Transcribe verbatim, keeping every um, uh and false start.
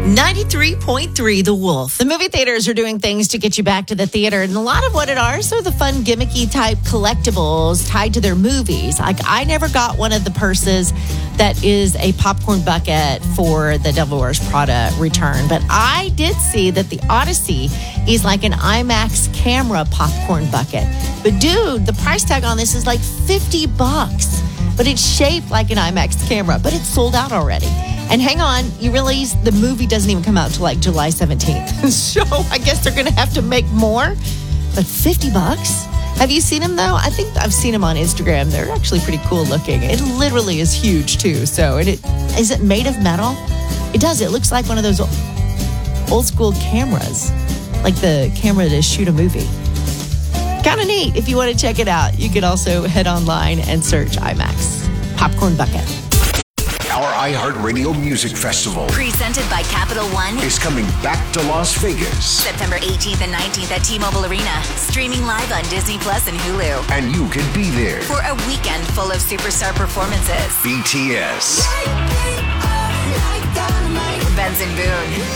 ninety-three point three The Wolf. The movie theaters are doing things to get you back to the theater, and a lot of what it are are the fun, gimmicky type collectibles tied to their movies. Like, I never got one of the purses that is a popcorn bucket for the Devil Wears Prada return, but I did see that the Odyssey is like an IMAX camera popcorn bucket. But dude, the price tag on this is like fifty bucks, but it's shaped like an IMAX camera, but it's sold out already. And hang on, you realize the movie doesn't even come out until like July seventeenth. So I guess they're going to have to make more. But fifty bucks? Have you seen them though? I think I've seen them on Instagram. They're actually pretty cool looking. It literally is huge too. So it, it is it made of metal? It does. It looks like one of those old school cameras, like the camera to shoot a movie. Kind of neat. If you want to check it out, you could also head online and search IMAX Popcorn Bucket. Our iHeartRadio Music Festival, presented by Capital One, is coming back to Las Vegas. September eighteenth and nineteenth at T-Mobile Arena. Streaming live on Disney Plus and Hulu. And you can be there for a weekend full of superstar performances. B T S, Benson Boone,